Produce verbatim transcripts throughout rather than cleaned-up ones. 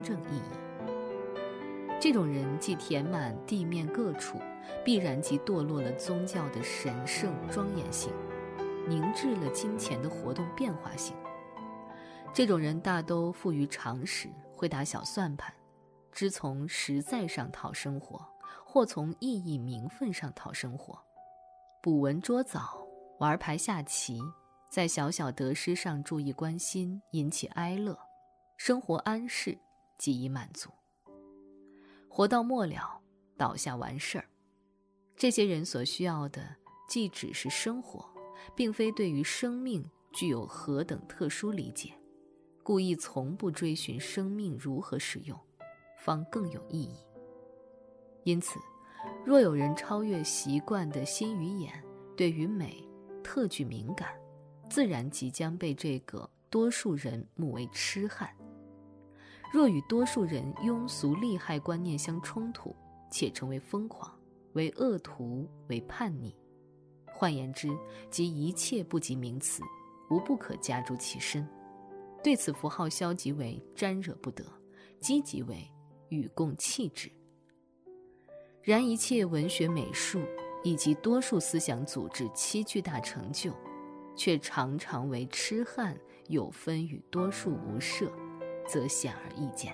正意义。这种人既填满地面各处，必然即堕落了宗教的神圣庄严性，凝滞了金钱的活动变化性。这种人大都富于常识，会打小算盘，知从实在上讨生活，或从意义名分上讨生活。捕蚊捉藻，玩牌下棋，在小小得失上注意关心，引起哀乐，生活安适，即已满足。活到末了，倒下完事儿。这些人所需要的既只是生活，并非对于生命具有何等特殊理解，故意从不追寻生命如何使用，方更有意义。因此，若有人超越习惯的心与眼，对于美特具敏感，自然即将被这个多数人目为痴汉。若与多数人庸俗利害观念相冲突，且成为疯狂，为恶徒，为叛逆，换言之，即一切不及名词，无不可加诸其身。对此符号消极为沾惹不得，积极为与共弃之。然一切文学美术以及多数思想组织七巨大成就，却常常为痴汉有分与多数无涉，则显而易见。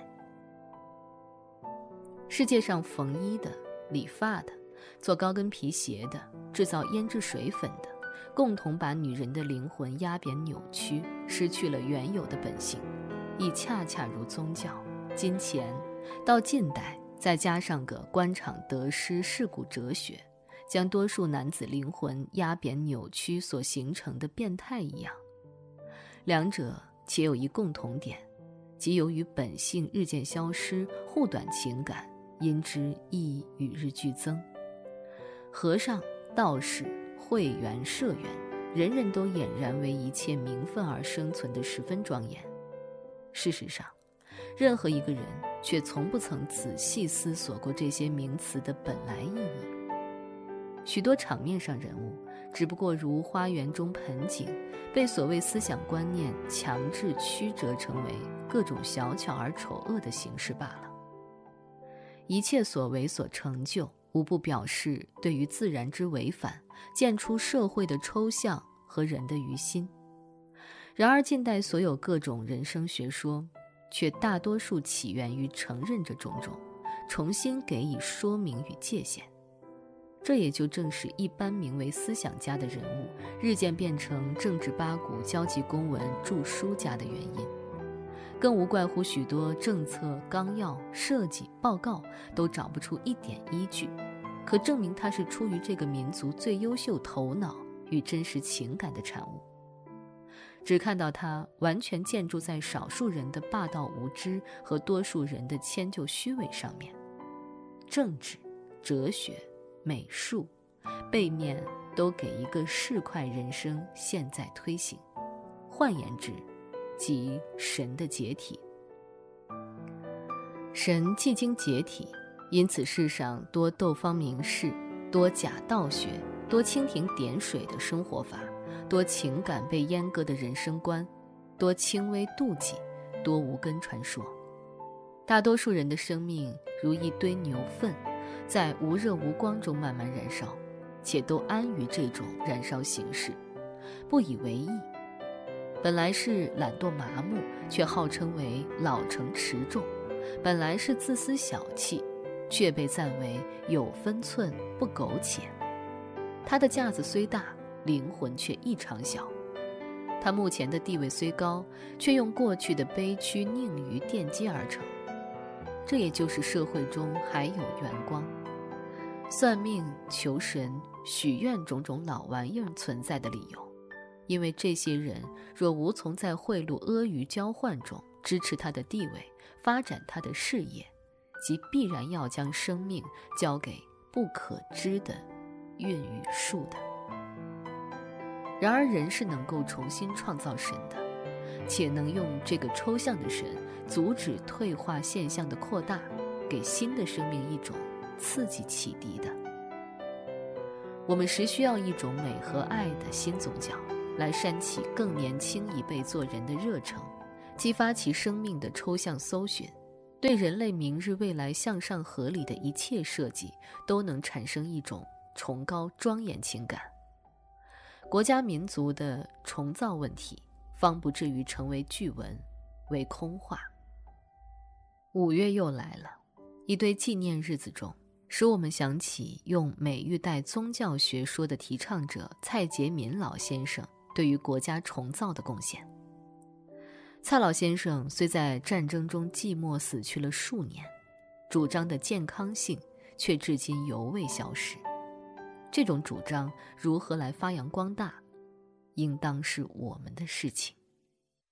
世界上缝衣的、理发的、做高跟皮鞋的、制造胭脂水粉的，共同把女人的灵魂压扁扭曲，失去了原有的本性，亦恰恰如宗教、金钱，到近代再加上个官场得失世故哲学，将多数男子灵魂压扁扭曲所形成的变态一样。两者且有一共同点，即由于本性日渐消失，护短情感因之亦与日俱增。和尚、道士、会员、社员，人人都俨然为一切名分而生存得十分庄严。事实上，任何一个人却从不曾仔细思索过这些名词的本来意义。许多场面上人物，只不过如花园中盆景，被所谓思想观念强制曲折成为各种小巧而丑恶的形式罢了。一切所为所成就，无不表示对于自然之违反，见出社会的抽象和人的于心。然而近代所有各种人生学说，却大多数起源于承认这种种，重新给予说明与界限。这也就正是一般名为思想家的人物，日渐变成政治八股、交际公文、著书家的原因。更无怪乎许多政策、纲要、设计、报告都找不出一点依据，可证明它是出于这个民族最优秀头脑与真实情感的产物。只看到它完全建筑在少数人的霸道无知和多数人的迁就虚伪上面。政治、哲学、美术，背面都给一个市侩人生现在推行，换言之，即神的解体。神既经解体，因此世上多斗方明士，多假道学，多蜻蜓点水的生活法，多情感被阉割的人生观，多轻微妒忌，多无根传说。大多数人的生命如一堆牛粪，在无热无光中慢慢燃烧，且都安于这种燃烧形式，不以为意。本来是懒惰麻木，却号称为老成持重；本来是自私小气，却被赞为有分寸不苟且。他的架子虽大，灵魂却异常小。他目前的地位虽高，却用过去的悲屈佞愚奠基而成。这也就是社会中还有圆光。算命、求神、许愿种种老玩意儿存在的理由，因为这些人若无从在贿赂阿谀交换中支持他的地位，发展他的事业，即必然要将生命交给不可知的运与术的。然而人是能够重新创造神的，且能用这个抽象的神阻止退化现象的扩大，给新的生命一种刺激启迪的。我们实需要一种美和爱的新宗教，来煽起更年轻一辈做人的热诚，激发其生命的抽象搜寻， 对人类明日未来向上合理的一切设计，都能产生一种崇高庄严情感。国家民族的重造问题，方不至于成为句文，为空话。五月又来了，一堆纪念日子中，使我们想起用美育代宗教学说的提倡者蔡洁民老先生对于国家重造的贡献。蔡老先生虽在战争中寂寞死去了数年，主张的健康性却至今犹未消失。这种主张如何来发扬光大，应当是我们的事情。